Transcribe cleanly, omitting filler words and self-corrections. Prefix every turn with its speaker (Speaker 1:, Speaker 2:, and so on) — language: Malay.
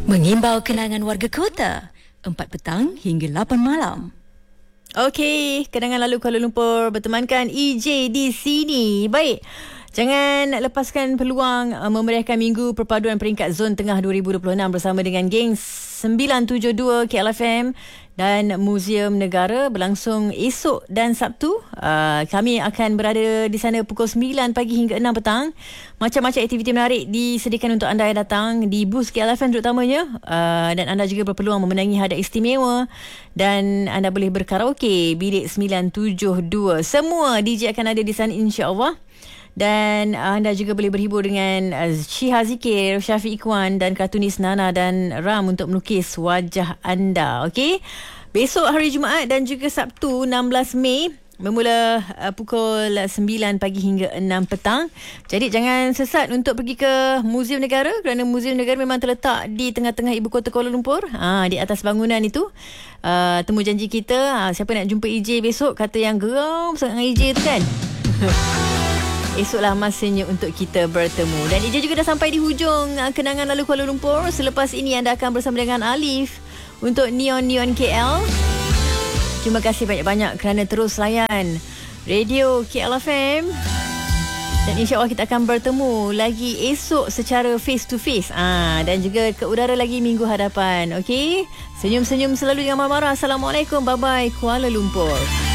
Speaker 1: Mengimbau kenangan warga kota 4 petang hingga 8 malam.
Speaker 2: Okey, kenangan lalu Kuala Lumpur bertemankan EJ di sini. Baik, jangan lepaskan peluang memeriahkan Minggu Perpaduan Peringkat Zon Tengah 2026 bersama dengan geng 972 KLFM dan Muzium Negara berlangsung esok dan Sabtu. Kami akan berada di sana pukul 9 pagi hingga 6 petang. Macam-macam aktiviti menarik disediakan untuk anda yang datang di bus KLFM terutamanya. Dan anda juga berpeluang memenangi hadiah istimewa. Dan anda boleh berkaraoke bilik 972. Semua DJ akan ada di sana insya-Allah. Dan anda juga boleh berhibur dengan Syiha Zikir, Syafiq Ikhwan dan kartunis Nana dan Ram untuk melukis wajah anda. Okey. Besok hari Jumaat dan juga Sabtu 16 Mei bermula pukul 9 pagi hingga 6 petang. Jadi jangan sesat untuk pergi ke Muzium Negara kerana Muzium Negara memang terletak di tengah-tengah ibu kota Kuala Lumpur. Di atas bangunan itu. Temu janji kita. Siapa nak jumpa EJ besok kata yang geram sangat dengan EJ tu kan. Esoklah masanya untuk kita bertemu. Dan EJ juga dah sampai di hujung kenangan lalu Kuala Lumpur. Selepas ini anda akan bersama dengan Alif untuk Neon KL. Terima kasih banyak-banyak kerana terus layan Radio KLFM. Dan insya-Allah kita akan bertemu lagi esok secara face to face. Dan juga ke udara lagi minggu hadapan. Okey? Senyum-senyum selalu, jangan marah-marah. Assalamualaikum. Bye-bye Kuala Lumpur.